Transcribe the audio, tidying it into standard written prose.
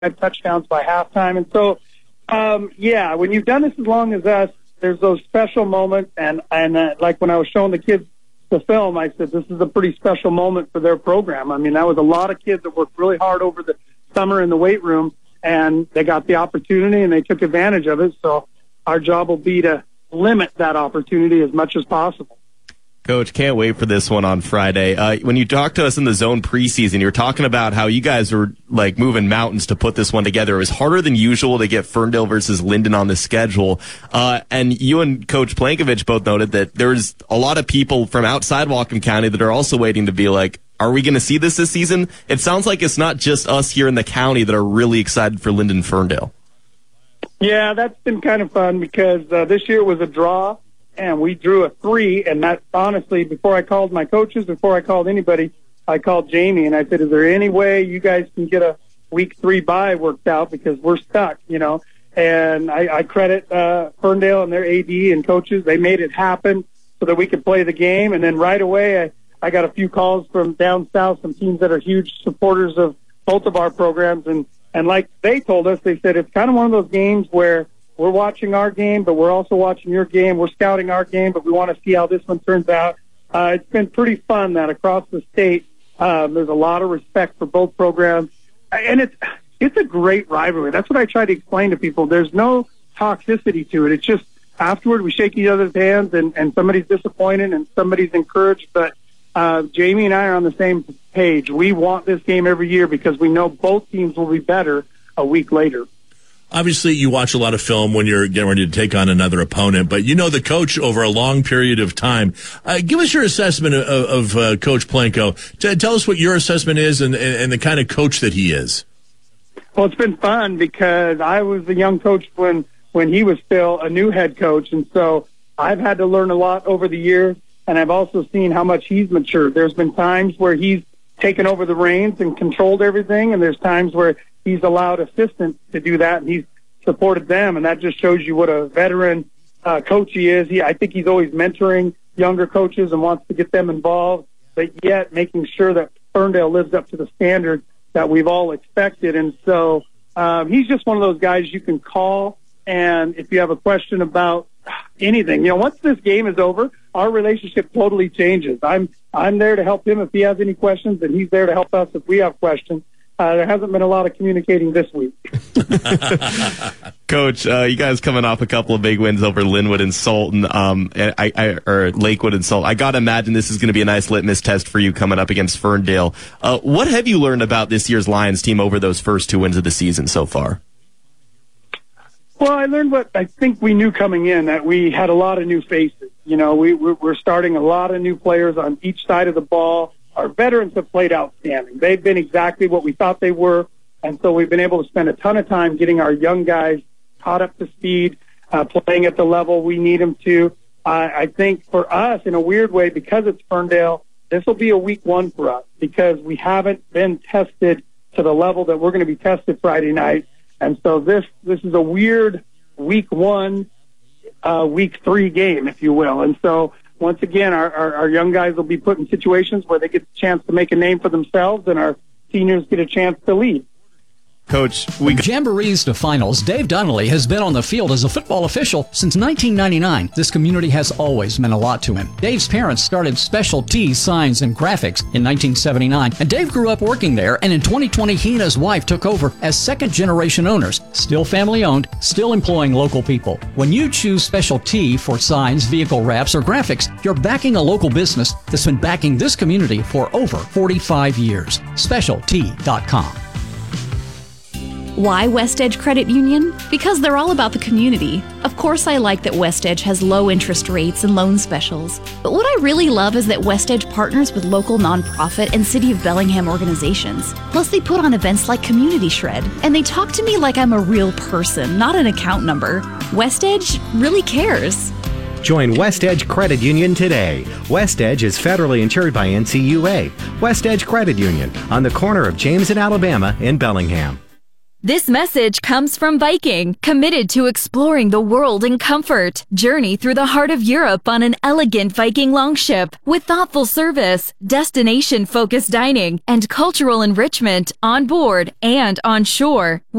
touchdowns by halftime. And so, when you've done this as long as us, there's those special moments. And like when I was showing the kids the film, I said, this is a pretty special moment for their program. I mean, that was a lot of kids that worked really hard over the summer in the weight room, and they got the opportunity and they took advantage of it. So our job will be to limit that opportunity as much as possible. Coach, can't wait for this one on Friday. When you talked to us in the zone preseason, you were talking about how you guys were like moving mountains to put this one together. It was harder than usual to get Ferndale versus Linden on the schedule. And you and Coach Plankovich both noted that there's a lot of people from outside Whatcom County that are also waiting to be like, are we going to see this season? It sounds like it's not just us here in the county that are really excited for Linden Ferndale. Yeah, that's been kind of fun because this year was a draw. And we drew a 3, and that honestly, before I called my coaches, before I called anybody, I called Jamie, and I said, is there any way you guys can get a week 3 bye worked out because we're stuck, And I credit Ferndale and their AD and coaches. They made it happen so that we could play the game. And then right away, I got a few calls from down south, some teams that are huge supporters of both of our programs. And like they told us, they said, it's kind of one of those games where we're watching our game, but we're also watching your game. We're scouting our game, but we want to see how this one turns out. It's been pretty fun that across the state, there's a lot of respect for both programs. And it's a great rivalry. That's what I try to explain to people. There's no toxicity to it. It's just afterward we shake each other's hands and somebody's disappointed and somebody's encouraged. But Jamie and I are on the same page. We want this game every year because we know both teams will be better a week later. Obviously, you watch a lot of film when you're getting ready to take on another opponent, but you know the coach over a long period of time. Give us your assessment of Coach Planko. Tell us what your assessment is and the kind of coach that he is. Well, it's been fun because I was a young coach when he was still a new head coach, and so I've had to learn a lot over the years, and I've also seen how much he's matured. There's been times where he's taken over the reins and controlled everything, and there's times where he's allowed assistants to do that, and he's supported them, and that just shows you what a veteran coach he is. I think he's always mentoring younger coaches and wants to get them involved, but yet making sure that Ferndale lives up to the standard that we've all expected. And so he's just one of those guys you can call, and if you have a question about anything, once this game is over, our relationship totally changes. I'm there to help him if he has any questions, and he's there to help us if we have questions. There hasn't been a lot of communicating this week. Coach, you guys coming off a couple of big wins over Linwood and Sultan, or Lakewood and Sultan. I got to imagine this is going to be a nice litmus test for you coming up against Ferndale. What have you learned about this year's Lions team over those first 2 wins of the season so far? Well, I learned what I think we knew coming in, that we had a lot of new faces. We're starting a lot of new players on each side of the ball. Our veterans have played outstanding. They've been exactly what we thought they were, and so we've been able to spend a ton of time getting our young guys caught up to speed, playing at the level we need them to. I think for us, in a weird way, because it's Ferndale, this will be a week 1 for us because we haven't been tested to the level that we're going to be tested Friday night. And so this is a weird week 1, week 3 game, if you will. And so once again, our young guys will be put in situations where they get the chance to make a name for themselves, and our seniors get a chance to lead. Coach, From jamborees to finals, Dave Donnelly has been on the field as a football official since 1999. This community has always meant a lot to him. Dave's parents started Special T Signs and Graphics in 1979, and Dave grew up working there, and in 2020, he and his wife took over as second-generation owners. Still family-owned, still employing local people. When you choose Special T for signs, vehicle wraps, or graphics, you're backing a local business that's been backing this community for over 45 years. SpecialT.com. Why West Edge Credit Union? Because they're all about the community. Of course, I like that West Edge has low interest rates and loan specials. But what I really love is that West Edge partners with local nonprofit and City of Bellingham organizations. Plus, they put on events like Community Shred. And they talk to me like I'm a real person, not an account number. West Edge really cares. Join West Edge Credit Union today. West Edge is federally insured by NCUA. West Edge Credit Union on the corner of James and Alabama in Bellingham. This message comes from Viking, committed to exploring the world in comfort. Journey through the heart of Europe on an elegant Viking longship with thoughtful service, destination-focused dining, and cultural enrichment on board and on shore.